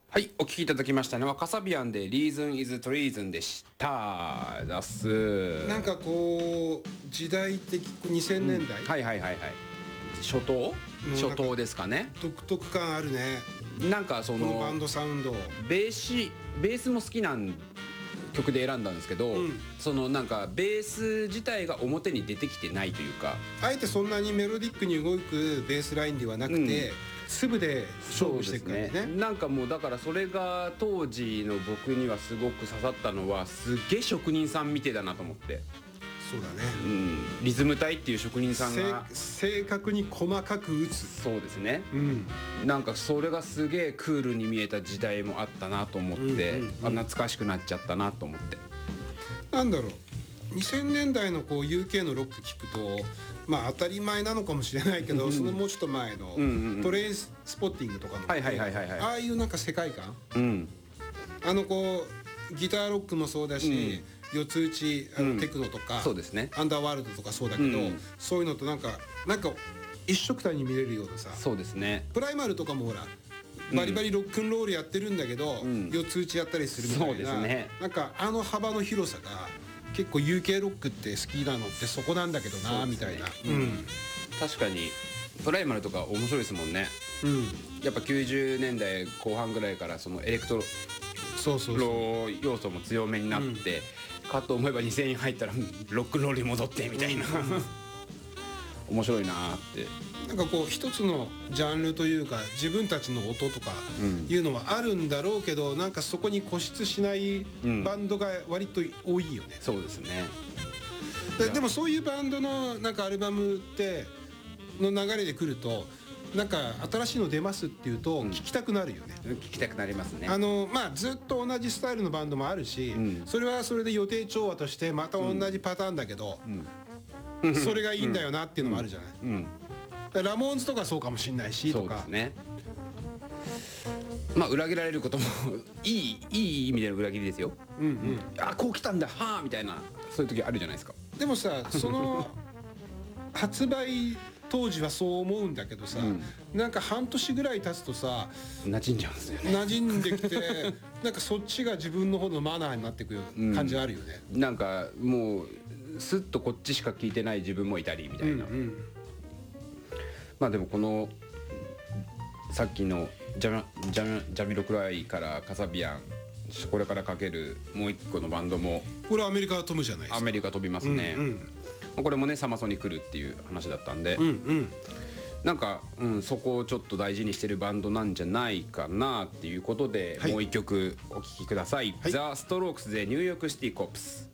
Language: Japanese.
はい、お聞きいただきましたのはカサビアンで Reason is Treason でした。だす。 なんかこう時代的2000年代、 はいはいはいはい。初頭初頭ですかね。 独特感あるね。 なんかそこのバのンドサウンド。 ベースも好きなん曲で選んだんですけど、そのなんかベース自体が表に出てきてないというか、 あえてそんなにメロディックに動くベースラインではなくて、粒で勝負していく感じね。 なんかもうだからそれが当時の僕にはすごく刺さったのは、すっげえ職人さんみてえだなと思って。 そうだね、 リズム隊っていう職人さんが正確に細かく打つ。 そうですね、なんかそれがすげえクールに見えた時代もあったなと思って、懐かしくなっちゃったなと思って。 なんだろう、2000年代のこう UK のロック聞くと、まあ当たり前なのかもしれないけど、そのもうちょっと前のトレインスポッティングとかの、ああいうなんか世界観、こうギターロックもそうだし、四つ打ちテクノとか、 そうですね、 アンダーワールドとかそうだけど、そういうのとなんか一緒くたに見れるようなさ。 そうですね。 プライマルとかもほらバリバリロックンロールやってるんだけど、四つ打ちやったりするみたいな。 そうですね。 なんか幅の広さが結構 UK ロックって好きなのってそこなんだけどな、みたいな。 確かにプライマルとか面白いですもんね。やっぱ90年代後半ぐらいからそのエレクトロ要素も強めになって、かと思えば2000円入ったらロックンロールに戻ってみたいな、面白いなーって。 なんかこう一つのジャンルというか自分たちの音とかいうのはあるんだろうけど、なんかそこに固執しないバンドが割と多いよね。 そうですね。 でもそういうバンドのなんかアルバムっての流れで来ると、なんか新しいの出ますっていうと聞きたくなるよね。 聞きたくなりますね。 まあずっと同じスタイルのバンドもあるし、それはそれで予定調和としてまた同じパターンだけど、それがいいんだよなっていうのもあるじゃない。ラモーンズとかそうかもしんないしとか。 そうですね。まあ裏切られることもいい意味での裏切りですよ。あ、こう来たんだはあみたいな、そういう時あるじゃないですか。 でもさ、その発売当時はそう思うんだけどさ、なんか半年ぐらい経つとさ馴染んじゃうんですよね。 馴染んできてなんかそっちが自分の方のマナーになっていくような感じあるよね。 なんかもうスッとこっちしか聞いてない自分もいたりみたいな。まあでもこのさっきのジャミロクライからカサビアン、これからかけるもう一個のバンドもこれアメリカ飛ぶじゃないですか。 アメリカ飛びますね。これもねサマソに来るっていう話だったんで、なんか、そこをちょっと大事にしてるバンドなんじゃないかなっていうことで、もう一曲お聴きください。ザ・ストロークスでニューヨークシティコップス。